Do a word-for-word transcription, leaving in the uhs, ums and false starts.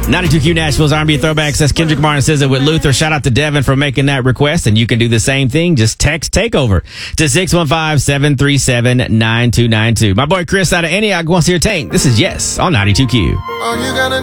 ninety-two Q Nashville's R and B Throwbacks. That's Kendrick Lamar and S Z A with Luther. Shout out to Devin for making that request, and you can do the same thing. Just text Takeover to six one five, seven three seven, nine two nine two. My boy Chris out of Antioch wants to hear Tank. This is Yes on ninety-two Q. All you gotta